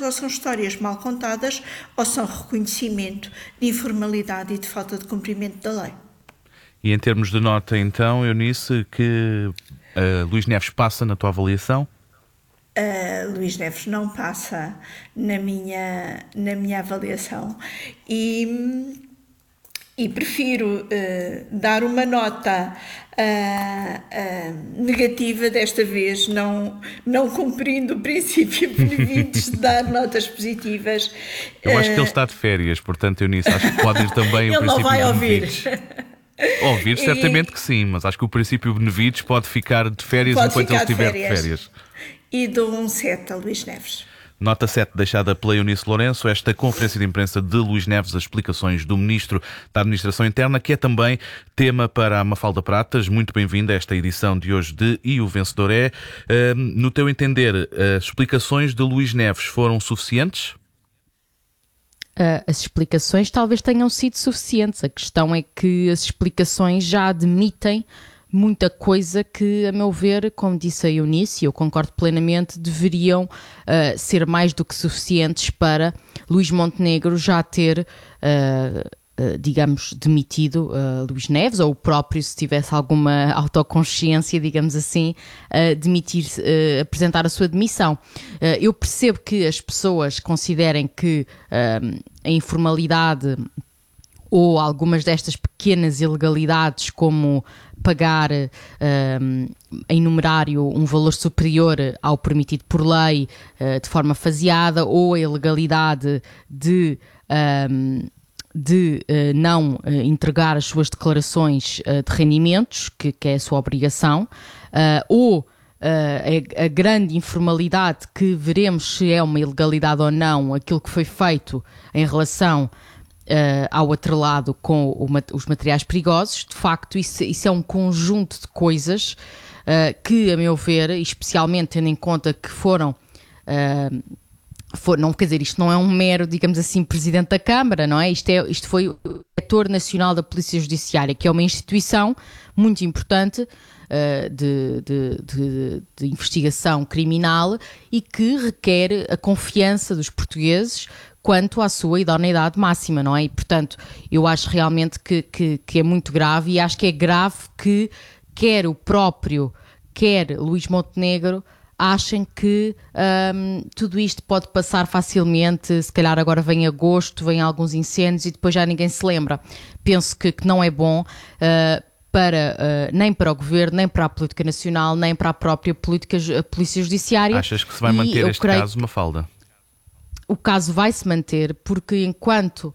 ou são histórias mal contadas, ou são reconhecimento de informalidade e de falta de cumprimento da lei. E em termos de nota, então, Eunice, que Luís Neves passa na tua avaliação? Luís Neves não passa na minha avaliação e prefiro dar uma nota negativa desta vez, não cumprindo o princípio benevides de dar notas positivas. Eu acho que ele está de férias, portanto, Eunice, acho que pode ir também o ele princípio não vai benevides. Ouvir, certamente que sim, mas acho que o princípio benevides pode ficar de férias enquanto ele estiver de férias. E dou um 7 a Luís Neves. Nota 7 deixada pela Eunice Lourenço, esta conferência de imprensa de Luís Neves, as explicações do Ministro da Administração Interna, que é também tema para a Mafalda Pratas. Muito bem-vinda a esta edição de hoje de E o Vencedor é. No teu entender, as explicações de Luís Neves foram suficientes? As explicações talvez tenham sido suficientes. A questão é que as explicações já admitem muita coisa que, a meu ver, como disse a Eunice, e eu concordo plenamente, deveriam ser mais do que suficientes para Luís Montenegro já ter, digamos, demitido Luís Neves, ou o próprio, se tivesse alguma autoconsciência, digamos assim, apresentar a sua demissão. Eu percebo que as pessoas considerem que a informalidade ou algumas destas pequenas ilegalidades, como pagar em numerário um valor superior ao permitido por lei de forma faseada, ou a ilegalidade de não entregar as suas declarações de rendimentos, que é a sua obrigação, ou a grande informalidade, que veremos se é uma ilegalidade ou não, aquilo que foi feito em relação ao atrelado com os materiais perigosos. De facto, isso é um conjunto de coisas que, a meu ver, especialmente tendo em conta que não, quer dizer, isto não é um mero, digamos assim, Presidente da Câmara, não é? Isto foi o Diretor Nacional da Polícia Judiciária, que é uma instituição muito importante de investigação criminal e que requer a confiança dos portugueses quanto à sua idoneidade máxima, não é? E, portanto, eu acho realmente que é muito grave, e acho que é grave que quer o próprio, quer Luís Montenegro achem que tudo isto pode passar facilmente. Se calhar agora vem agosto, vem alguns incêndios e depois já ninguém se lembra. Penso que não é bom nem para o Governo, nem para a política nacional, nem para a própria Polícia Judiciária. Achas que se vai manter este caso, Mafalda? O caso vai se manter, porque enquanto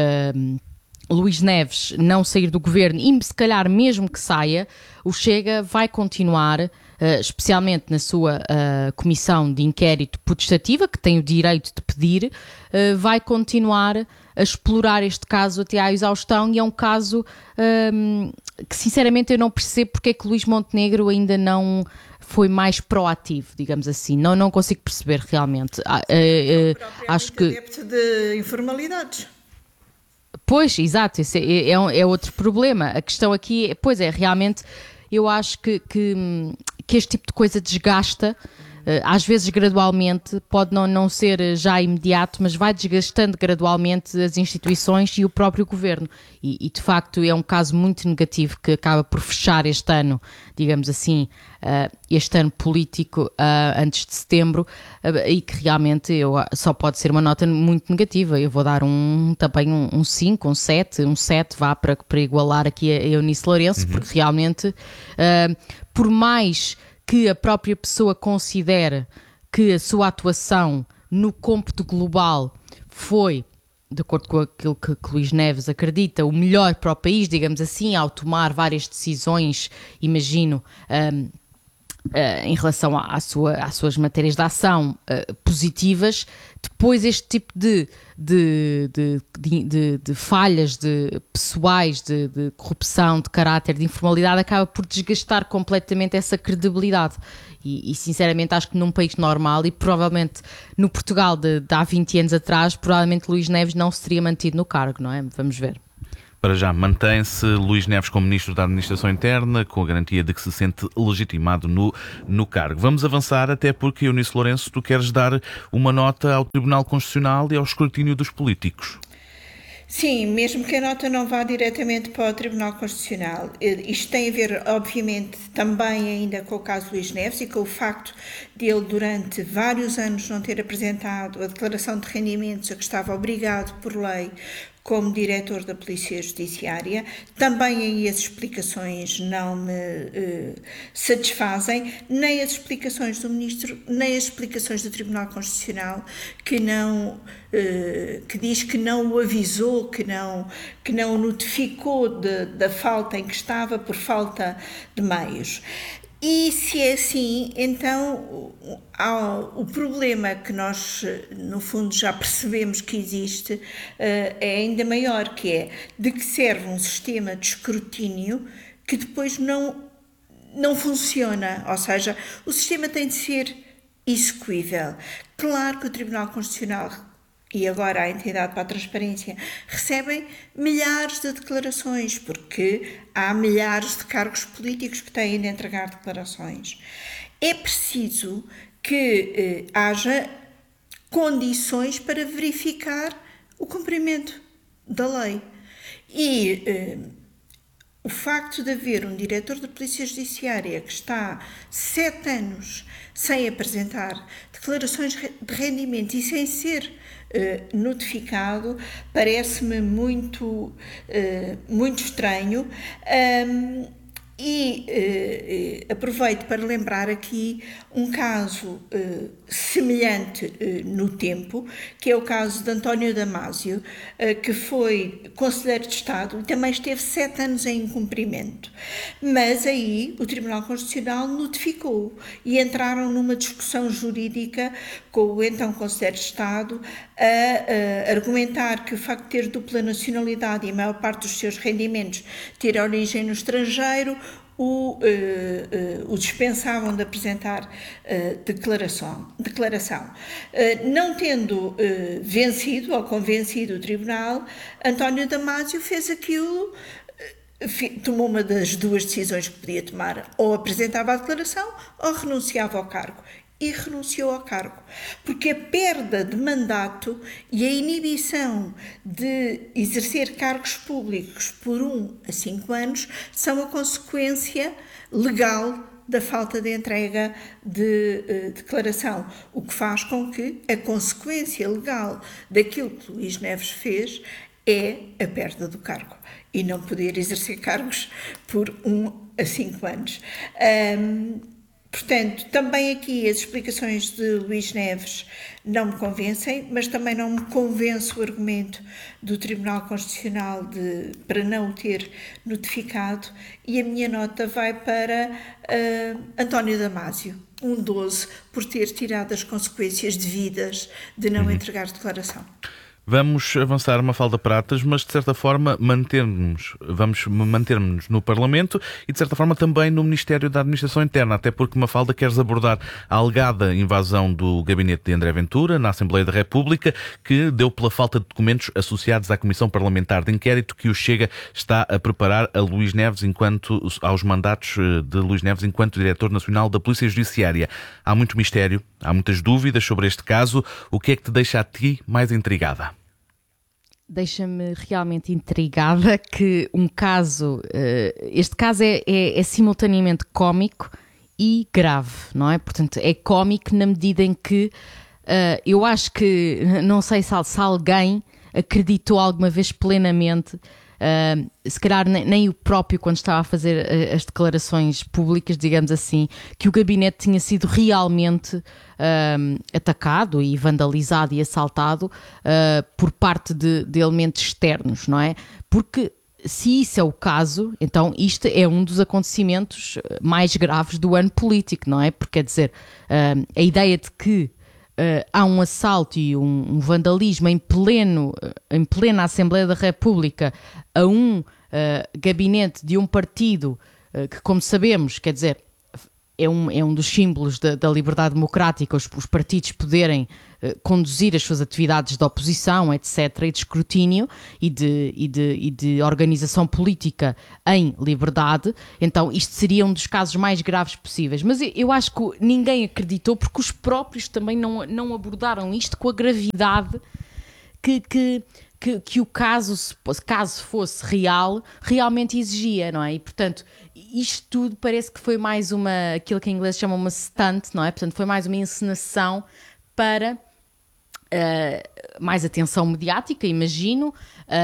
Luís Neves não sair do Governo, e se calhar mesmo que saia, o Chega vai continuar, especialmente na sua comissão de inquérito potestativa, que tem o direito de pedir, vai continuar a explorar este caso até à exaustão, e é um caso que sinceramente eu não percebo porque é que Luís Montenegro ainda não foi mais proativo, digamos assim. Não consigo perceber realmente. Acho que adepto de informalidades. Pois, exato, esse é outro problema. A questão aqui, realmente, eu acho que este tipo de coisa desgasta, às vezes gradualmente, pode não ser já imediato, mas vai desgastando gradualmente as instituições e o próprio Governo. E de facto é um caso muito negativo que acaba por fechar este ano, digamos assim, este ano político antes de setembro, e que realmente só pode ser uma nota muito negativa. Eu vou dar também um 5, um 7 vá para igualar aqui a Eunice Lourenço, porque realmente, por mais que a própria pessoa considere que a sua atuação no cômputo global foi, de acordo com aquilo que Luís Neves acredita, o melhor para o país, digamos assim, ao tomar várias decisões, imagino, em relação às suas matérias de ação positivas, depois este tipo de falhas pessoais, de corrupção, de caráter, de informalidade, acaba por desgastar completamente essa credibilidade. E sinceramente acho que num país normal, e provavelmente no Portugal de há 20 anos atrás, provavelmente Luís Neves não se teria mantido no cargo, não é? Vamos ver. Para já, mantém-se Luís Neves como Ministro da Administração Interna, com a garantia de que se sente legitimado no cargo. Vamos avançar, até porque, Eunice Lourenço, tu queres dar uma nota ao Tribunal Constitucional e ao escrutínio dos políticos. Sim, mesmo que a nota não vá diretamente para o Tribunal Constitucional. Isto tem a ver, obviamente, também ainda com o caso de Luís Neves e com o facto de ele, durante vários anos, não ter apresentado a declaração de rendimentos a que estava obrigado por lei como diretor da Polícia Judiciária. Também aí as explicações não me satisfazem, nem as explicações do Ministro, nem as explicações do Tribunal Constitucional, que diz que não o avisou, que não o notificou da falta em que estava por falta de meios. E se é assim, então o problema que nós, no fundo, já percebemos que existe é ainda maior, que é de que serve um sistema de escrutínio que depois não funciona, ou seja, o sistema tem de ser execuível. Claro que o Tribunal Constitucional e agora a Entidade para a Transparência recebem milhares de declarações, porque há milhares de cargos políticos que têm de entregar declarações. É preciso que haja condições para verificar o cumprimento da lei. E o facto de haver um diretor da Polícia Judiciária que está 7 anos sem apresentar declarações de rendimento e sem ser notificado, parece-me muito estranho. Aproveito para lembrar aqui um caso semelhante no tempo, que é o caso de António Damasio, que foi Conselheiro de Estado e também esteve 7 anos em incumprimento. Mas aí o Tribunal Constitucional notificou e entraram numa discussão jurídica com o então Conselheiro de Estado a argumentar que o facto de ter dupla nacionalidade e a maior parte dos seus rendimentos ter origem no estrangeiro o dispensavam de apresentar declaração. Não tendo vencido ou convencido o tribunal, António Damasio fez aquilo, tomou uma das duas decisões que podia tomar: ou apresentava a declaração ou renunciava ao cargo. E renunciou ao cargo, porque a perda de mandato e a inibição de exercer cargos públicos por 1 a 5 anos são a consequência legal da falta de entrega de declaração, o que faz com que a consequência legal daquilo que Luís Neves fez é a perda do cargo e não poder exercer cargos por 1 a 5 anos. Portanto, também aqui as explicações de Luís Neves não me convencem, mas também não me convence o argumento do Tribunal Constitucional para não o ter notificado, e a minha nota vai para António Damasio, um 12, por ter tirado as consequências devidas de não entregar declaração. Vamos avançar, Mafalda Pratas, mas de certa forma vamos manter-nos no Parlamento e de certa forma também no Ministério da Administração Interna, até porque, Mafalda, queres abordar a alegada invasão do gabinete de André Ventura na Assembleia da República, que deu pela falta de documentos associados à Comissão Parlamentar de Inquérito que o Chega está a preparar a Luís Neves aos mandatos de Luís Neves enquanto Diretor Nacional da Polícia Judiciária. Há muito mistério, há muitas dúvidas sobre este caso. O que é que te deixa a ti mais intrigada? Deixa-me realmente intrigada que este caso é simultaneamente cómico e grave, não é? Portanto, é cómico na medida em que eu acho que, não sei se alguém acreditou alguma vez plenamente, se calhar nem o próprio, quando estava a fazer as declarações públicas, digamos assim, que o gabinete tinha sido realmente atacado e vandalizado e assaltado por parte de elementos externos, não é? Porque se isso é o caso, então isto é um dos acontecimentos mais graves do ano político, não é? Porque, quer dizer, a ideia de que há um assalto e um vandalismo em plena Assembleia da República a um gabinete de um partido que, como sabemos, quer dizer, é um dos símbolos da liberdade democrática, os partidos poderem conduzir as suas atividades de oposição, etc., e de escrutínio e de organização política em liberdade. Então isto seria um dos casos mais graves possíveis. Mas eu acho que ninguém acreditou, porque os próprios também não abordaram isto com a gravidade que o caso fosse real, realmente exigia, não é? E, portanto, isto tudo parece que foi mais aquilo que em inglês chama uma stunt, não é? Portanto, foi mais uma encenação para mais atenção mediática, imagino,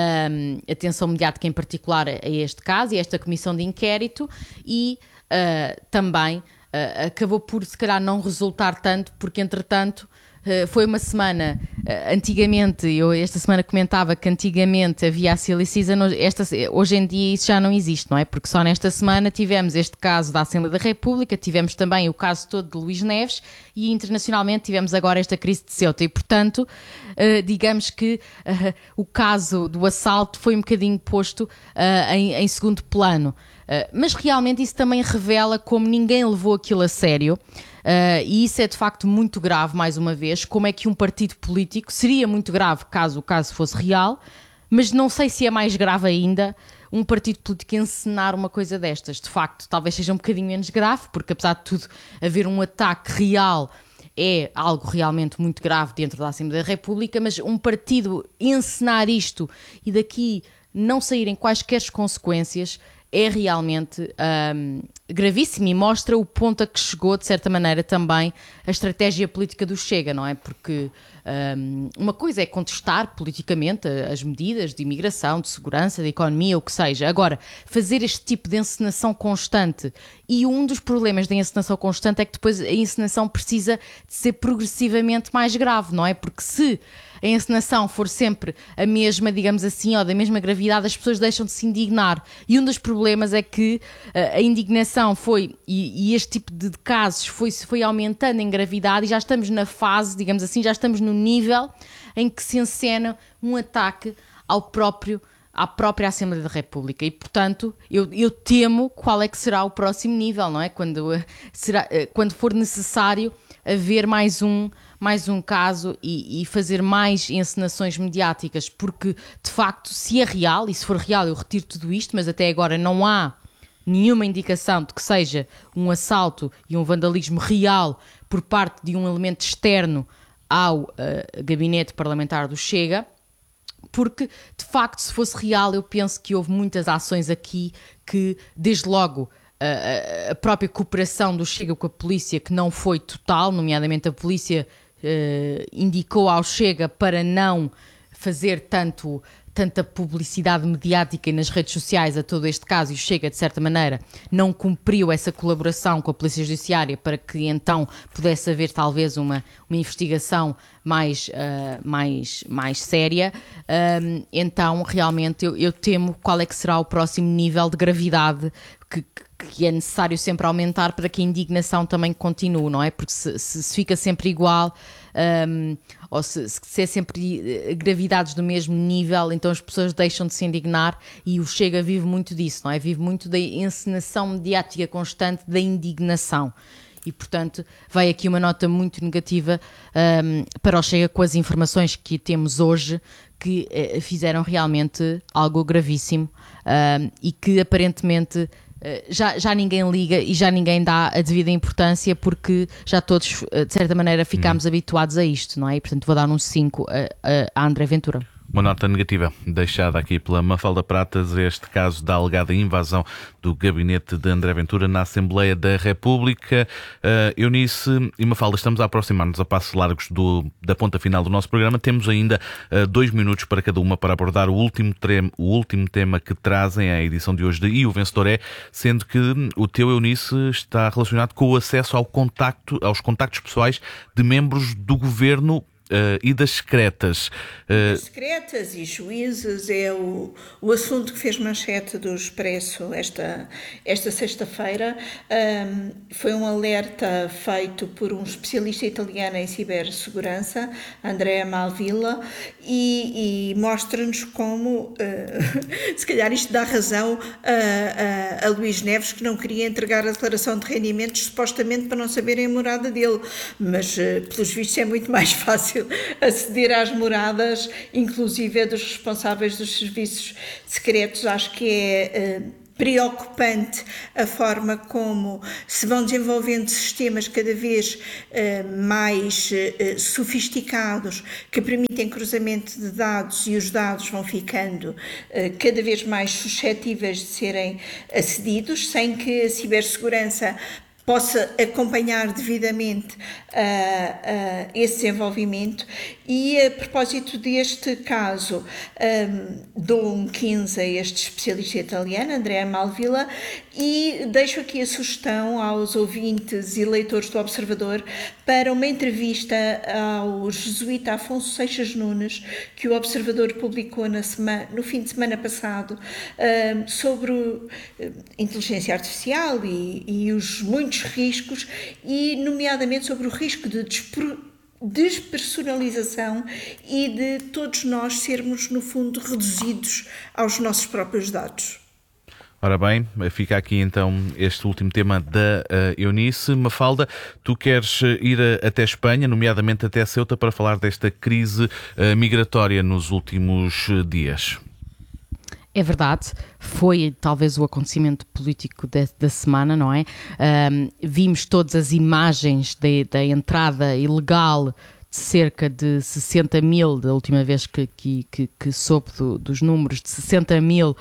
atenção mediática em particular a este caso e a esta comissão de inquérito, e também acabou por, se calhar, não resultar tanto, porque, entretanto, foi uma semana, antigamente, eu esta semana comentava que antigamente havia a Silly Season, hoje em dia isso já não existe, não é? Porque só nesta semana tivemos este caso da Assembleia da República, tivemos também o caso todo de Luís Neves e internacionalmente tivemos agora esta crise de Ceuta e, portanto, digamos que o caso do assalto foi um bocadinho posto em segundo plano. Mas realmente isso também revela como ninguém levou aquilo a sério. E isso é de facto muito grave, mais uma vez, como é que um partido político, seria muito grave caso o caso fosse real, mas não sei se é mais grave ainda um partido político encenar uma coisa destas. De facto, talvez seja um bocadinho menos grave, porque apesar de tudo haver um ataque real é algo realmente muito grave dentro da Assembleia da República, mas um partido encenar isto e daqui não saírem quaisquer consequências é realmente gravíssimo e mostra o ponto a que chegou, de certa maneira, também a estratégia política do Chega, não é? Porque uma coisa é contestar politicamente as medidas de imigração, de segurança, de economia, o que seja. Agora, fazer este tipo de encenação constante, e um dos problemas da encenação constante é que depois a encenação precisa de ser progressivamente mais grave, não é? Porque se a encenação for sempre a mesma, digamos assim, ou da mesma gravidade, as pessoas deixam de se indignar. E um dos problemas é que a indignação foi, e este tipo de casos foi aumentando em gravidade, e já estamos na fase, digamos assim, já estamos no nível em que se encena um ataque à própria Assembleia da República. E, portanto, eu temo qual é que será o próximo nível, não é? Quando for necessário haver mais um caso e fazer mais encenações mediáticas, porque, de facto, se é real, e se for real eu retiro tudo isto, mas até agora não há nenhuma indicação de que seja um assalto e um vandalismo real por parte de um elemento externo ao gabinete parlamentar do Chega, porque, de facto, se fosse real, eu penso que houve muitas ações aqui que, desde logo, a própria cooperação do Chega com a polícia, que não foi total, nomeadamente a polícia indicou ao Chega para não fazer tanta publicidade mediática e nas redes sociais a todo este caso, e o Chega, de certa maneira, não cumpriu essa colaboração com a Polícia Judiciária para que então pudesse haver talvez uma investigação mais séria. Então, realmente, eu temo qual é que será o próximo nível de gravidade que é necessário sempre aumentar para que a indignação também continue, não é? Porque se fica sempre igual, ou se é sempre gravidades do mesmo nível, então as pessoas deixam de se indignar, e o Chega vive muito disso, não é? Vive muito da encenação mediática constante da indignação. E, portanto, vai aqui uma nota muito negativa para o Chega com as informações que temos hoje, que fizeram realmente algo gravíssimo e que aparentemente já ninguém liga e já ninguém dá a devida importância, porque já todos, de certa maneira, ficámos habituados a isto, não é? E, portanto, vou dar um 5 a André Ventura. Uma nota negativa deixada aqui pela Mafalda Pratas, este caso da alegada invasão do gabinete de André Ventura na Assembleia da República. Eunice e Mafalda, estamos a aproximar-nos a passos largos da ponta final do nosso programa. Temos ainda 2 minutos para cada uma para abordar o último tema que trazem a edição de hoje de E o Vencedor é, sendo que o teu, Eunice, está relacionado com o acesso aos contactos pessoais de membros do governo e das secretas. Das secretas e juízes é o assunto que fez manchete do Expresso esta sexta-feira. Foi um alerta feito por um especialista italiano em cibersegurança, Andrea Malvilla, e mostra-nos como, se calhar isto dá razão a Luís Neves, que não queria entregar a declaração de rendimentos supostamente para não saberem a morada dele, mas pelos vistos é muito mais fácil fácil aceder às moradas, inclusive dos responsáveis dos serviços secretos. Acho que é preocupante a forma como se vão desenvolvendo sistemas cada vez mais sofisticados que permitem cruzamento de dados, e os dados vão ficando cada vez mais suscetíveis de serem acedidos, sem que a cibersegurança possa acompanhar devidamente esse desenvolvimento. E a propósito deste caso, dou um 15 a este especialista italiano, Andrea Malvila, e deixo aqui a sugestão aos ouvintes e leitores do Observador para uma entrevista ao jesuíta Afonso Seixas Nunes, que o Observador publicou no fim de semana passado, sobre inteligência artificial e os muitos riscos, e nomeadamente sobre o risco de despersonalização e de todos nós sermos, no fundo, reduzidos aos nossos próprios dados. Ora bem, fica aqui então este último tema da Eunice. Mafalda, tu queres ir até Espanha, nomeadamente até Ceuta, para falar desta crise migratória nos últimos dias. É verdade, foi talvez o acontecimento político da semana, não é? Vimos todas as imagens da entrada ilegal de cerca de 60 mil, da última vez que soube dos números, de 60 mil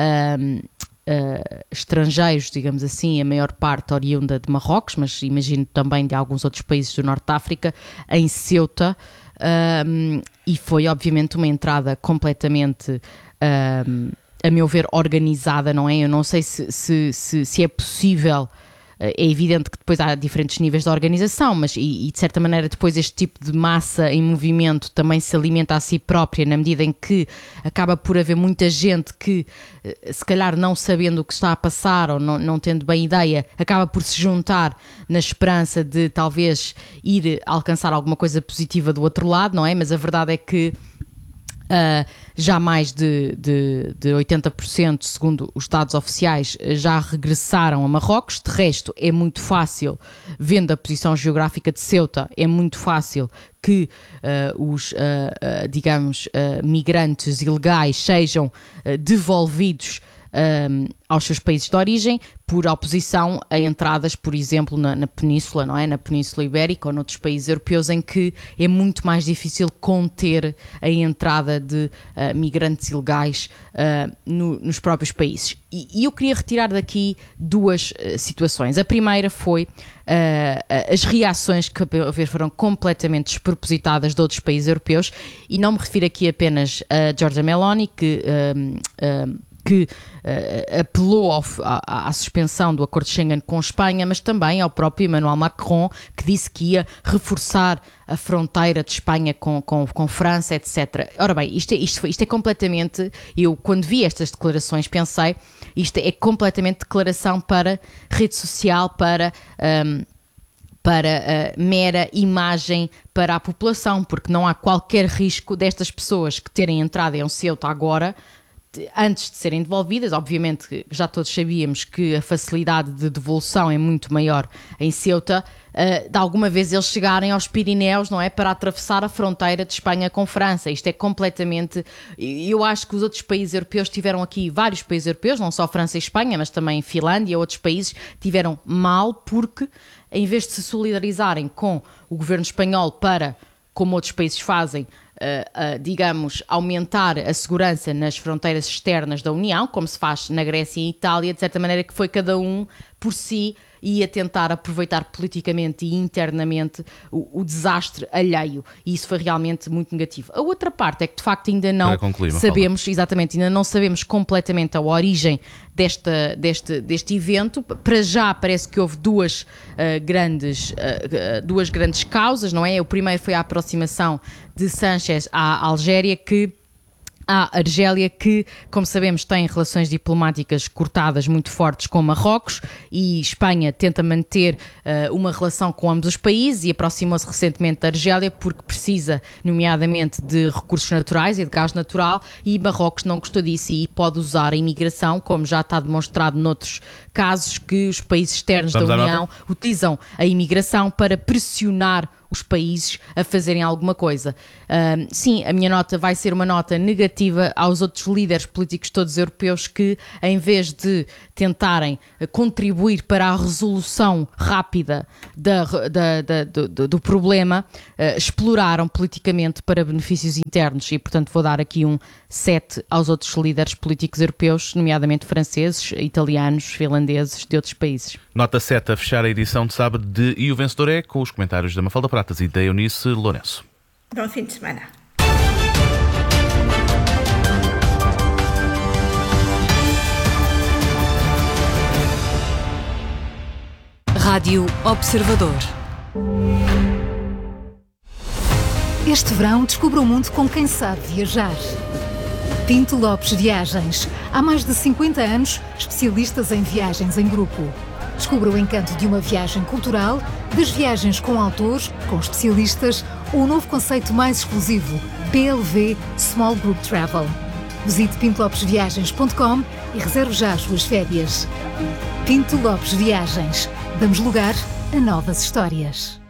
estrangeiros, digamos assim, a maior parte oriunda de Marrocos, mas imagino também de alguns outros países do Norte de África, em Ceuta, e foi obviamente uma entrada completamente, a meu ver, organizada, não é? Eu não sei se é possível. É evidente que depois há diferentes níveis de organização, mas e de certa maneira depois este tipo de massa em movimento também se alimenta a si própria, na medida em que acaba por haver muita gente que, se calhar não sabendo o que está a passar ou não tendo bem ideia, acaba por se juntar na esperança de talvez ir alcançar alguma coisa positiva do outro lado, não é? Mas a verdade é que já mais de 80%, segundo os dados oficiais, já regressaram a Marrocos. De resto, é muito fácil, vendo a posição geográfica de Ceuta, é muito fácil que os migrantes ilegais sejam devolvidos aos seus países de origem, por oposição a entradas, por exemplo, na Península, não é? Na Península Ibérica ou noutros países europeus, em que é muito mais difícil conter a entrada de migrantes ilegais nos próprios países. E eu queria retirar daqui duas situações. A primeira foi as reações que, a meu ver, foram completamente despropositadas de outros países europeus, e não me refiro aqui apenas a Giorgia Meloni, que apelou à suspensão do acordo de Schengen com Espanha, mas também ao próprio Emmanuel Macron, que disse que ia reforçar a fronteira de Espanha com França, etc. Ora bem, isto é completamente... Eu, quando vi estas declarações, pensei, isto é completamente declaração para rede social, para mera imagem para a população, porque não há qualquer risco destas pessoas que terem entrado em Ceuta agora, antes de serem devolvidas. Obviamente já todos sabíamos que a facilidade de devolução é muito maior em Ceuta, de alguma vez eles chegarem aos Pirineus, não é, para atravessar a fronteira de Espanha com França. Isto é completamente... Eu acho que os outros países europeus tiveram aqui, vários países europeus, não só França e Espanha, mas também Finlândia, outros países, tiveram mal porque, em vez de se solidarizarem com o governo espanhol para, como outros países fazem, digamos, aumentar a segurança nas fronteiras externas da União, como se faz na Grécia e Itália, de certa maneira que foi cada um por si ia tentar aproveitar politicamente e internamente o desastre alheio, e isso foi realmente muito negativo. A outra parte é que de facto ainda não sabemos, exatamente, ainda não sabemos completamente a origem deste evento. Para já parece que houve duas grandes causas, não é? O primeiro foi a aproximação de Sánchez à Argélia, que, como sabemos, tem relações diplomáticas cortadas muito fortes com Marrocos, e Espanha tenta manter uma relação com ambos os países e aproximou-se recentemente da Argélia porque precisa, nomeadamente, de recursos naturais e de gás natural, e Marrocos não gostou disso e pode usar a imigração, como já está demonstrado noutros casos, que os países externos da União utilizam a imigração para pressionar os países a fazerem alguma coisa. Sim, a minha nota vai ser uma nota negativa aos outros líderes políticos todos europeus que, em vez de tentarem contribuir para a resolução rápida do problema, exploraram politicamente para benefícios internos e, portanto, vou dar aqui um 7 aos outros líderes políticos europeus, nomeadamente franceses, italianos, finlandeses, de outros países. Nota 7 a fechar a edição de sábado de E o Vencedor é, com os comentários da Mafalda Pratas e da Eunice Lourenço. Bom fim de semana. Rádio Observador. Este verão descubra o mundo com quem sabe viajar. Pinto Lopes Viagens. Há mais de 50 anos, especialistas em viagens em grupo. Descubra o encanto de uma viagem cultural, das viagens com autores, com especialistas, ou o novo conceito mais exclusivo, PLV Small Group Travel. Visite pintolopesviagens.com e reserve já as suas férias. Pinto Lopes Viagens. Damos lugar a novas histórias.